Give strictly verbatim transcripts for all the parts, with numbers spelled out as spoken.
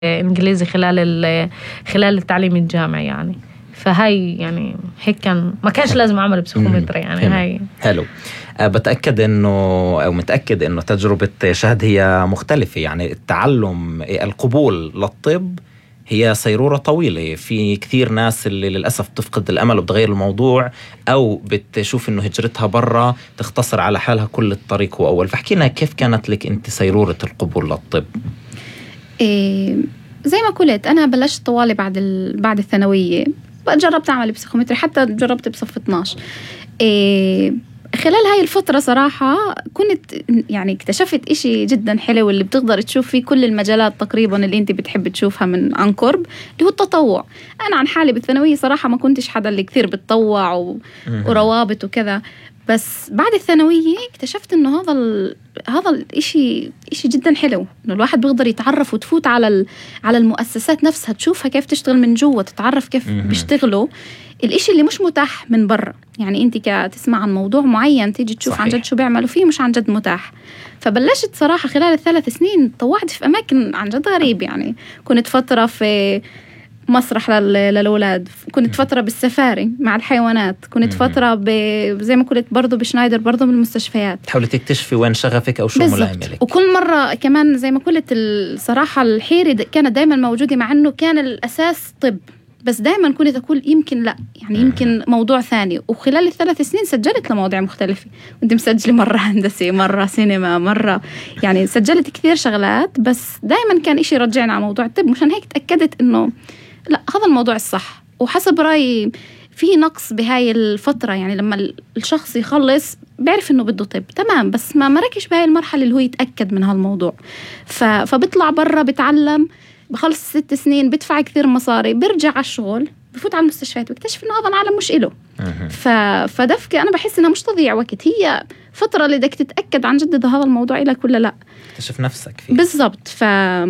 إنجليزي خلال خلال التعليم الجامعي يعني. فهاي يعني هيك كان ما كانش لازم أعمل بسيكومتري يعني. هاي حلو. بتأكد إنه أو متأكد إنه تجربة شهد هي مختلفة. يعني التعلم القبول للطب هي صيرورة طويلة. في كثير ناس اللي للأسف تفقد الأمل وبتغير الموضوع أو بتشوف إنه هجرتها برا تختصر على حالها كل الطريق هو أول. فحكينا كيف كانت لك أنت صيرورة القبول للطب؟ إيه زي ما قلت أنا بلشت طوالي بعد ال... بعد الثانوية. جربت أعمل بسيكومتري حتى جربت بصف اثناشر. إيه خلال هاي الفترة صراحة كنت يعني اكتشفت إشي جدا حلو اللي بتقدر تشوف فيه كل المجالات تقريبا اللي انت بتحب تشوفها من عن قرب، اللي هو التطوع. أنا عن حالي بالثانوية صراحة ما كنتش حدا اللي كثير بتطوع و... وروابط وكذا، بس بعد الثانوية اكتشفت إنه هذا ال... هذا الإشي إشي جدا حلو، إنه الواحد بيقدر يتعرف وتفوت على ال... على المؤسسات نفسها، تشوفها كيف تشتغل من جوا، تتعرف كيف بيشتغلوا، الإشي اللي مش متاح من برا. يعني أنت كتسمع عن موضوع معين تيجي تشوف صحيح. عن جد شو بيعملوا فيه مش عن جد متاح. فبلشت صراحة خلال الثلاث سنين طوعت في أماكن عن جد غريب. يعني كنت فترة في مسرح للأولاد، كنت فترة بالسفاري مع الحيوانات، كنت فترة ب... زي ما قلت برضو بشنايدر برضو من المستشفيات. تحاولي تكتشفي وين شغفك أو شو ملائملك. وكل مرة كمان زي ما قلت الصراحة الحيرة كانت دايما موجودة، مع أنه كان الأساس طب، بس دائما كنت أقول يمكن لا، يعني يمكن موضوع ثاني. وخلال الثلاث سنين سجلت لمواضيع مختلفة، كنت مسجلة مرة هندسة، مرة سينما، مرة يعني سجلت كثير شغلات، بس دائما كان إشي يرجعنا على موضوع الطب. مشان هيك تأكدت إنه لا، هذا الموضوع الصح. وحسب رأيي في نقص بهاي الفترة، يعني لما الشخص يخلص بيعرف إنه بده طب تمام، بس ما مركش بهاي المرحلة اللي هو يتأكد من هالموضوع. فبيطلع برا بتعلم، بخلص ست سنين، بدفع كثير مصاري، برجع على الشغل، بفوت على المستشفيات، بكتشف إنه هذا العالم مش إله. ف... فدفكة أنا بحس إنها مش تضيع وقت، هي فترة اللي بدك تتأكد عن جد هذا الموضوع إلك ولا لا، تكتشف نفسك فيه. بالضبط. ف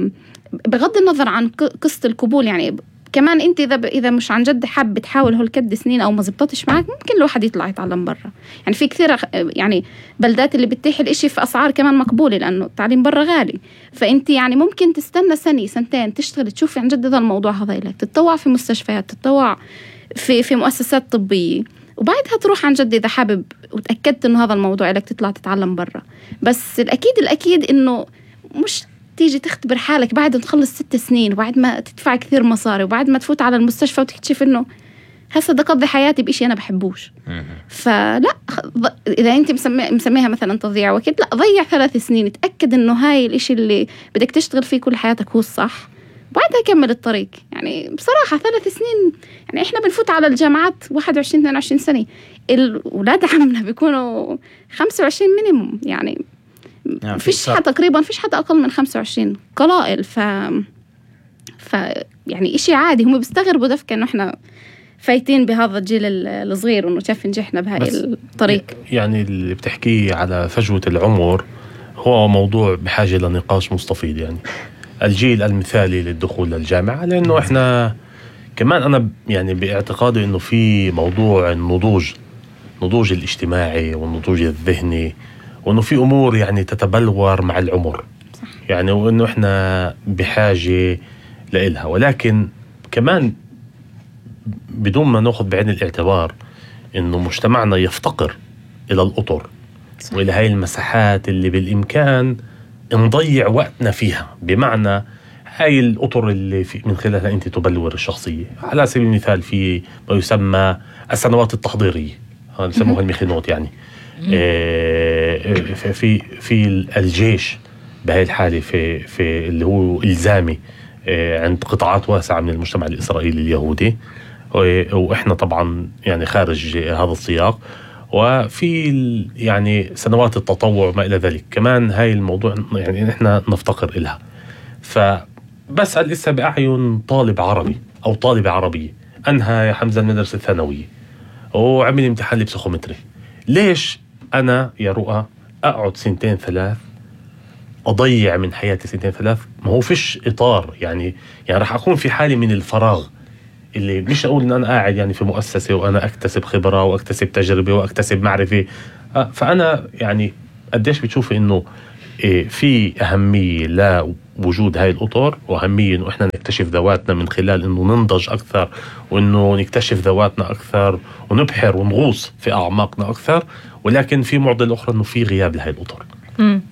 بغض النظر عن قصة القبول، يعني كمان أنت إذا ب... إذا مش عن جد حاب تحاول هالكد سنين أو ما زبطتش معك، ممكن الواحد يطلع يتعلم برا. يعني في كثير يعني بلدات اللي بتتيح الإشي في أسعار كمان مقبولة، لأنه التعليم برا غالي. فأنت يعني ممكن تستنى سنة سنتين تشتغل، تشوفي عن جد هذا الموضوع هذا لك، تتطوع في مستشفيات، تتطوع في في مؤسسات طبية، وبعدها تروح عن جد إذا حابب وتأكدت إنه هذا الموضوع لك تطلع تتعلم برا. بس الأكيد الأكيد إنه مش تيجي تختبر حالك بعد ما تخلص ست سنين وبعد ما تدفع كثير مصاري وبعد ما تفوت على المستشفى وتكتشف إنه هسه بدي أقضي حياتي بإشي أنا بحبوش. فلا، إذا أنت مسمي مسميها مثلا تضييع وقت، لا، ضيع ثلاث سنين، تأكد إنه هاي الإشي اللي بدك تشتغل فيه كل حياتك هو الصح، بعدها كمل الطريق. يعني بصراحة ثلاث سنين، يعني إحنا بنفوت على الجامعات واحد وعشرين اثنين وعشرين سنة، الأولاد عمنا بيكونوا خمسة وعشرين مينيموم. يعني يعني فيش حد تقريبا فيش حد أقل من خمسة وعشرين، قلائل. ف ف يعني إشي عادي، هم بيستغربوا دفكة إنه إحنا فايتين بهذا الجيل الصغير وإنه كيف نجحنا بهاي الطريق. يعني اللي بتحكيه على فجوة العمر هو موضوع بحاجة لنقاش مستفيض. يعني الجيل المثالي للدخول للجامعة، لأنه إحنا كمان أنا يعني باعتقادي إنه في موضوع النضوج، النضوج الاجتماعي والنضوج الذهني، وإنه في أمور يعني تتبلور مع العمر. صح. يعني وإنه إحنا بحاجة لإلها، ولكن كمان بدون ما نأخذ بعين الاعتبار إنه مجتمعنا يفتقر إلى الأطر. صح. وإلى هاي المساحات اللي بالإمكان نضيع وقتنا فيها، بمعنى هاي الأطر اللي في من خلالها أنت تبلور الشخصية. على سبيل المثال في ما يسمى السنوات التحضيرية، يسموها الميخينوت. يعني في في الجيش بهاي الحالة في في اللي هو إلزامي عند قطاعات واسعة من المجتمع الإسرائيلي اليهودي، وإحنا طبعا يعني خارج هذا السياق. وفي يعني سنوات التطوع وما إلى ذلك كمان. هاي الموضوع يعني إحنا نفتقر إلها. فبسأل لسه بأعين طالب عربي أو طالبة عربية أنهى يا حمزة المدرسة الثانوية وعمل امتحان لبسيكومتري، ليش أنا يا رؤى أقعد سنتين ثلاث، أضيع من حياتي سنتين ثلاث؟ ما هو فيش إطار. يعني يعني راح أكون في حالة من الفراغ، اللي مش أقول إن أنا قاعد يعني في مؤسسة وأنا أكتسب خبرة وأكتسب تجربة وأكتسب معرفة. فأنا يعني قديش بتشوف إنه في أهمية وجود هاي الأطر وأهمية إنه إحنا نكتشف ذواتنا من خلال إنه ننضج أكثر، وإنه نكتشف ذواتنا أكثر ونبحر ونغوص في أعماقنا أكثر. ولكن في معضلة أخرى إنه في غياب لهاي الأطر. امم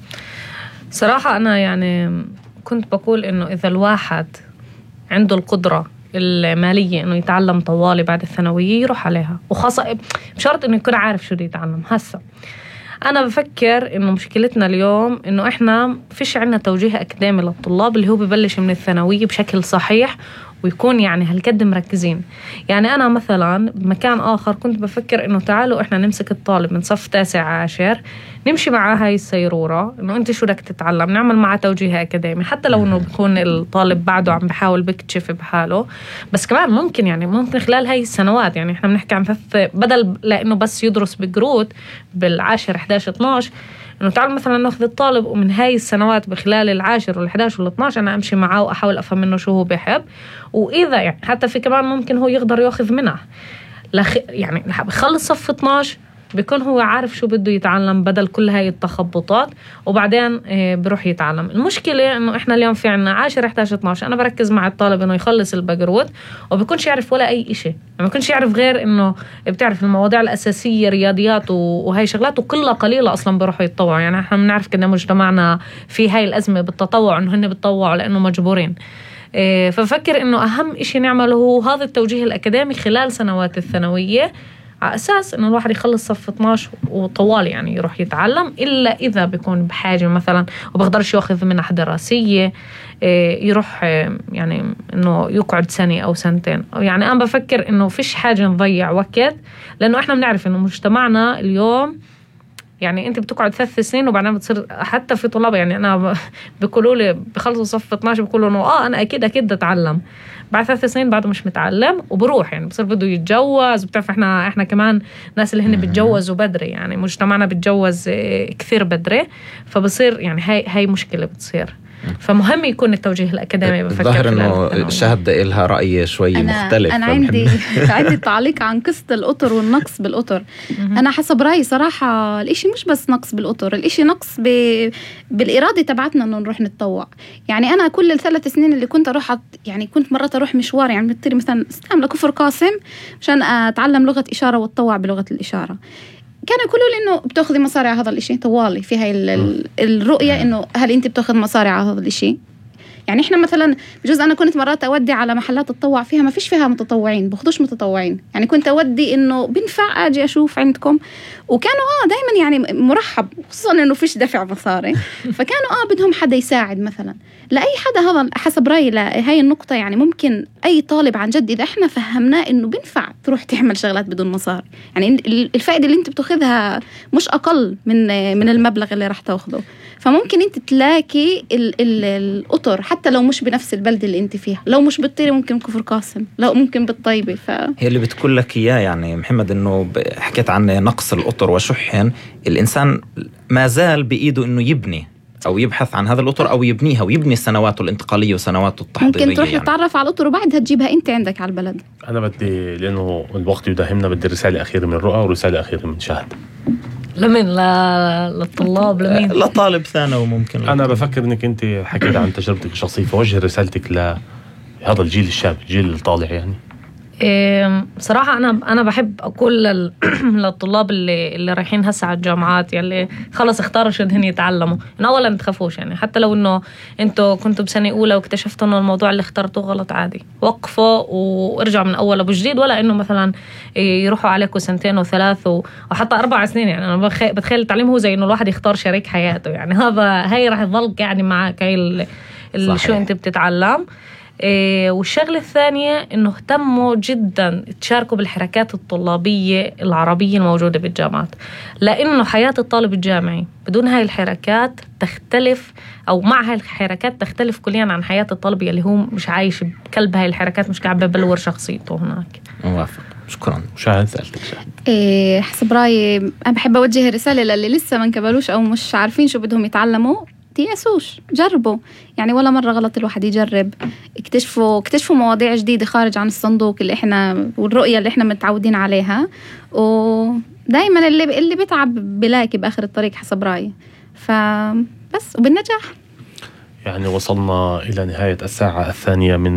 صراحة أنا يعني كنت بقول إنه إذا الواحد عنده القدرة المالية إنه يتعلم طوالي بعد الثانوية يروح عليها، وخاصة بشرط إنه يكون عارف شو بده يتعلم. هسا أنا بفكر إنه مشكلتنا اليوم إنه إحنا فيش عنا توجيه أكاديمي للطلاب اللي هو ببلش من الثانوية بشكل صحيح ويكون يعني هالقد مركزين. يعني أنا مثلا بمكان آخر كنت بفكر إنه تعالوا إحنا نمسك الطالب من صف تاسع عاشر نمشي معاه هاي السيرورة إنه أنت شو بدك تتعلم، نعمل معاه توجيه أكاديمي حتى لو إنه بيكون الطالب بعده عم بحاول بيكتشف بحاله. بس كمان ممكن يعني ممكن خلال هاي السنوات، يعني إحنا بنحكي عن ثلاث بدل لأنه بس يدرس بجروت بالعاشر إحداشر اثناشر، إنه تعال مثلا ناخذ الطالب ومن هاي السنوات بخلال العاشر والإحداشر والإثناشر أنا أمشي معاه وأحاول أفهم منه شو هو بيحب. وإذا يعني حتى في كمان ممكن هو يقدر يأخذ منها لخ يعني بخلص صف اثناشر بيكون هو عارف شو بده يتعلم بدل كل هاي التخبطات، وبعدين بروح يتعلم. المشكلة إنه إحنا اليوم في عنا عاشر إحداشر اثناشر أنا بركز مع الطالب إنه يخلص البقروت وبيكونش يعرف ولا أي إشي، ما بيكونش يعرف غير إنه بتعرف المواضيع الأساسية رياضيات وهاي شغلات وكلها قليلة أصلا بروحوا يتطوعوا. يعني إحنا بنعرف كده مجتمعنا في هاي الأزمة بالتطوع إنه هن بتطوعوا لأنه مجبورين. ففكر إنه أهم إشي نعمله هو هذا التوجيه الأكاديمي خلال سنوات الثانوية على أساس إنه الواحد يخلص صف اثناشر وطوال يعني يروح يتعلم، إلا إذا بيكون بحاجة مثلا وبقدرش يأخذ منح دراسية يروح يعني إنه يقعد سنة أو سنتين. يعني أنا بفكر إنه فيش حاجة نضيع وقت، لأنه إحنا بنعرف إنه مجتمعنا اليوم يعني أنت بتقعد ثلاث سنين وبعدين بتصير حتى في طلاب يعني أنا بيقولوا لي بخلصوا صف اثناشر بيقولوا إنه آه أنا أكيد أكيد أتعلم، بعد ثلاث سنين بعده مش متعلم وبروح يعني بصير بده يتجوز. بتعرف إحنا إحنا كمان ناس اللي هن بتجوزوا بدري، يعني مجتمعنا بتجوز كثير بدري، فبصير يعني هاي هاي مشكلة بتصير. فمهم يكون التوجيه الأكاديمي. بفكر ظاهر إنه شهد إلها رأي شوي أنا مختلف. أنا عندي عندي تعليق عن قصة القطر والنقص بالقطر. أنا حسب رأيي صراحة الإشي مش بس نقص بالقطر، الإشي نقص ب... بالإرادة تبعتنا إنه نروح نتطوع. يعني أنا كل الثلاث سنين اللي كنت أروح يعني كنت مرات أروح مشوار، يعني بتطيري مثلا استعمل كفر قاسم عشان أتعلم لغة إشارة واتطوع بلغة الإشارة. كانوا يقولوا لي إنه بتأخذي مصاري على هذا الإشي طوالي في هاي الرؤية إنه هل أنت بتأخذ مصاري على هذا الإشي. يعني إحنا مثلا بجوز أنا كنت مرات أودي على محلات تطوع فيها ما فيش فيها متطوعين، بخدوش متطوعين، يعني كنت أودي إنه بنفع أجي أشوف عندكم، وكانوا آه دايما يعني مرحب، خصوصا إنه فيش دفع مصاري فكانوا آه بدهم حدا يساعد مثلا لأي حدا. هذا حسب رأيي لهاي النقطة، يعني ممكن أي طالب عن جد إذا إحنا فهمناه إنه بنفع تروح تعمل شغلات بدون مصاري، يعني الفائدة اللي أنت بتأخذها مش أقل من من المبلغ اللي راح تأخذه. فممكن أنت تلاقي القطر حتى لو مش بنفس البلد اللي أنت فيها، لو مش بالطيرة ممكن كفر قاسم، لو ممكن بالطيبة. ف... هي اللي بتقول لك إياه يعني محمد، إنه حكيت عن نقص القطر وشحن الإنسان ما زال بإيده إنه يبني أو يبحث عن هذا القطر أو يبنيها ويبني سنواته الانتقالية وسنواته التحضيرية. ممكن تروح يعني تتعرف على القطر وبعدها تجيبها أنت عندك على البلد. أنا بدي لأنه الوقت يداهمنا بدي رسالة أخيرة من رؤى ورسالة أخيرة من شهد. لمن لا للطلاب لمين؟ لا طالب ثانوي ممكن. أنا بفكر إنك أنت حكيت عن تجربتك الشخصية، فوجه رسالتك لهذا الجيل الشاب، الجيل الطالع. يعني بصراحة أنا أنا بحب أقول لل... للطلاب اللي اللي رايحين هسه على الجامعات يلي خلص اختاروا شو بدهم يتعلموا، إن أولا تخافوش، يعني حتى لو إنه أنتوا كنتوا بسنة أولى واكتشفتوا إنه الموضوع اللي اخترتوه غلط عادي، وقفوا وارجعوا من أول أبو جديد، ولا إنه مثلا يروحوا عليكم سنتين وثلاث وحتى أربع سنين. يعني أنا بخ... بتخيل التعليم هو زي إنه الواحد يختار شريك حياته، يعني هذا هاي راح يظل قاعد معك هاي ال... ال... شو أنت بتتعلم. إيه والشغلة الثانية إنه اهتموا جدا تشاركوا بالحركات الطلابية العربية الموجودة بالجامعات، لأنه حياة الطالب الجامعي بدون هاي الحركات تختلف، أو مع هاي الحركات تختلف كليا عن حياة الطالب اللي هو مش عايش بكلب هاي الحركات، مش قاعد ببلور شخصيته هناك. موافق، شكرا. شاهد سألتك شاهد. إيه حسب رأيي أنا بحب أوجه رسالة للي لسه ما انكبلوش أو مش عارفين شو بدهم يتعلموا. تيأسوش، جربوا، يعني ولا مرة غلط الواحد يجرب. اكتشفوا اكتشفوا مواضيع جديدة خارج عن الصندوق اللي احنا والرؤية اللي احنا متعودين عليها، ودايما اللي اللي بيتعب بلاقي بآخر الطريق حسب رأيي. فبس وبالنجاح. يعني وصلنا إلى نهاية الساعة الثانية من